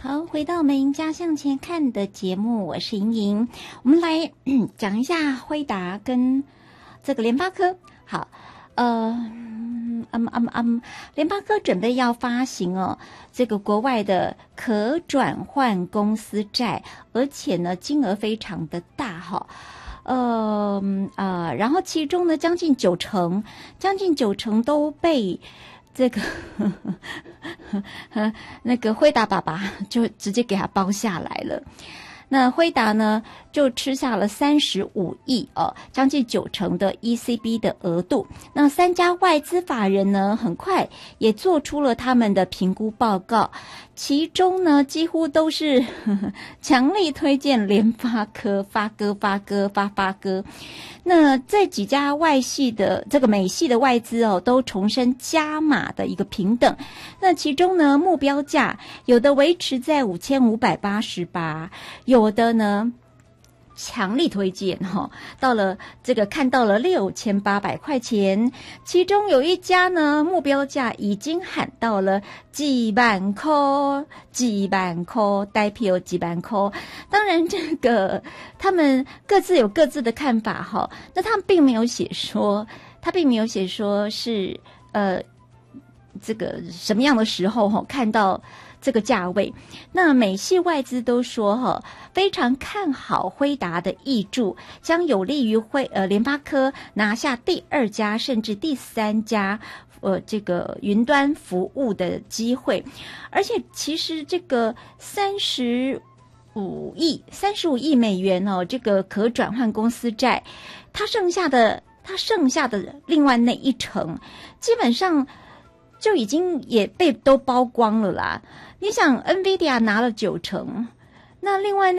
好，回到我们赢家向前看的节目，我是莹莹。我们来讲一下辉达跟这个联发科。好，联发科准备要发行这个国外的可转换公司债，而且呢金额非常的大哈。然后其中呢将近九成都被这个那个辉达爸爸就直接给他包下来了。那辉达呢就吃下了35亿将近90%的 ECB 的额度。那3家外资法人呢很快也做出了他们的评估报告，其中呢几乎都是强力推荐联发科，发哥。那这几家外系的这个美系的外资都重申加码的一个平等。那其中呢目标价有的维持在5588，有的呢强力推荐到了看到了6800块钱，其中有一家呢目标价已经喊到了几万块，代票几万块。当然这个他们各自有各自的看法那他并没有写说是这个什么样的时候看到这个价位。那美系外资都说非常看好辉达的挹注，将有利于联发科拿下第2家甚至第3家这个云端服务的机会。而且其实这个35亿美元这个可转换公司债，它剩下的另外那一成基本上就已经也被都包光了啦。你想 NVIDIA 拿了90%，那另外